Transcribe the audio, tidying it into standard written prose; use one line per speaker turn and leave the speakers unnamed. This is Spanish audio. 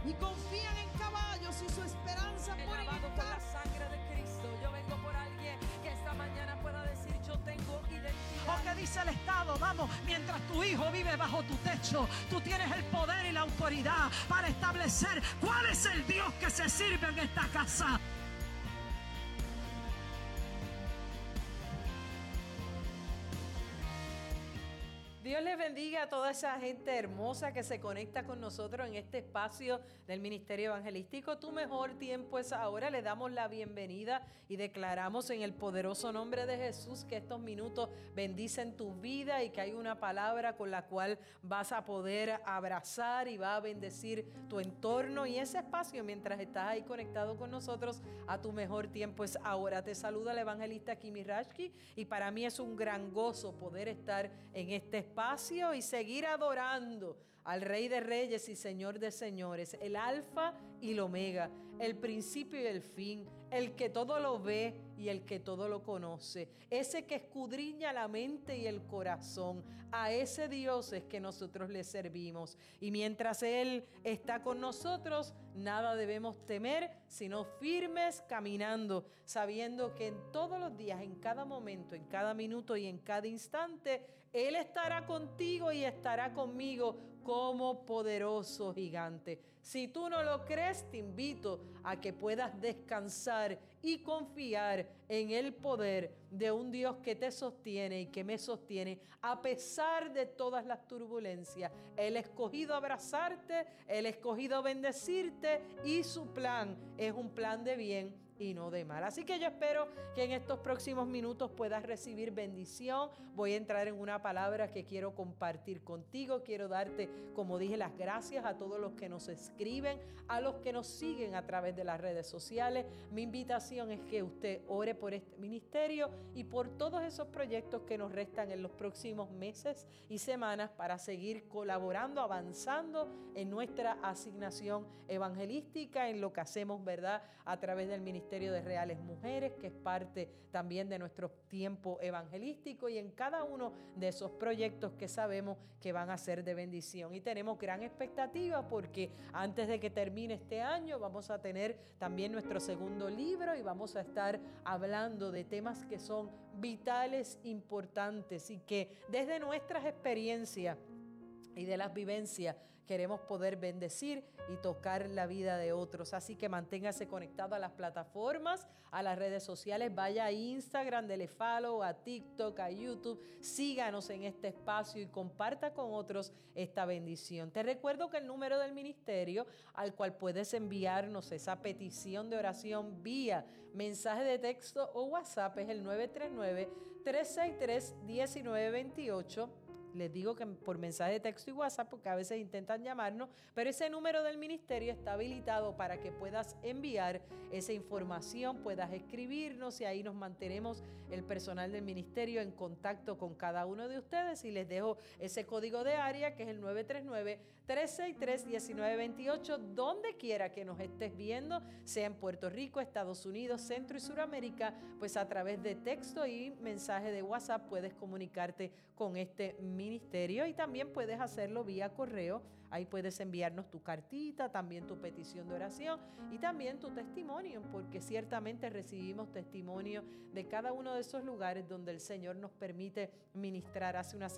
y confían en caballos y su esperanza ponen en
por la sangre de Cristo. Yo vengo por alguien que esta mañana pueda decir: yo tengo identidad.
O que dice el Estado: vamos, mientras tu hijo vive bajo tu techo, tú tienes el poder y la autoridad para establecer cuál es el Dios que se sirve en esta casa.
Dios les bendiga a toda esa gente hermosa que se conecta con nosotros en este espacio del Ministerio Evangelístico. Tu mejor tiempo es ahora. Le damos la bienvenida y declaramos en el poderoso nombre de Jesús que estos minutos bendicen tu vida y que hay una palabra con la cual vas a poder abrazar y va a bendecir tu entorno y ese espacio mientras estás ahí conectado con nosotros. A tu mejor tiempo es ahora. Te saluda el evangelista Kimi Rashki y para mí es un gran gozo poder estar en este espacio y seguir adorando al Rey de Reyes y Señor de Señores, el Alfa y el Omega, el principio y el fin, el que todo lo ve y el que todo lo conoce, ese que escudriña la mente y el corazón. A ese Dios es que nosotros le servimos. Y mientras Él está con nosotros, nada debemos temer, sino firmes caminando, sabiendo que en todos los días, en cada momento, en cada minuto y en cada instante, Él estará contigo y estará conmigo como poderoso gigante. Si tú no lo crees, te invito a que puedas descansar y confiar en el poder de un Dios que te sostiene y que me sostiene a pesar de todas las turbulencias. Él ha escogido abrazarte, Él ha escogido bendecirte y su plan es un plan de bien y no de mal. Así que yo espero que en estos próximos minutos puedas recibir bendición. Voy a entrar en una palabra que quiero compartir contigo. Quiero darte, como dije, las gracias a todos los que nos escriben, a los que nos siguen a través de las redes sociales. Mi invitación es que usted ore por este ministerio y por todos esos proyectos que nos restan en los próximos meses y semanas para seguir colaborando, avanzando en nuestra asignación evangelística, en lo que hacemos, ¿verdad?, a través del Ministerio de Reales Mujeres, que es parte también de nuestro tiempo evangelístico, y en cada uno de esos proyectos que sabemos que van a ser de bendición. Y tenemos gran expectativa porque antes de que termine este año vamos a tener también nuestro segundo libro y vamos a estar hablando de temas que son vitales, importantes y que desde nuestras experiencias y de las vivencias queremos poder bendecir y tocar la vida de otros. Así que manténgase conectado a las plataformas, a las redes sociales. Vaya a Instagram, dele follow, a TikTok, a YouTube. Síganos en este espacio y comparta con otros esta bendición. Te recuerdo que el número del ministerio al cual puedes enviarnos esa petición de oración vía mensaje de texto o WhatsApp es el 939-363-1928. Les digo que por mensaje de texto y WhatsApp, porque a veces intentan llamarnos, pero ese número del ministerio está habilitado para que puedas enviar esa información, puedas escribirnos y ahí nos mantenemos el personal del ministerio en contacto con cada uno de ustedes. Y les dejo ese código de área que es el 939-363-1928, donde quiera que nos estés viendo, sea en Puerto Rico, Estados Unidos, Centro y Suramérica, pues a través de texto y mensaje de WhatsApp puedes comunicarte con este ministerio. Y también puedes hacerlo vía correo. Ahí puedes enviarnos tu cartita, también tu petición de oración y también tu testimonio, porque ciertamente recibimos testimonio de cada uno de esos lugares donde el Señor nos permite ministrar. Hace una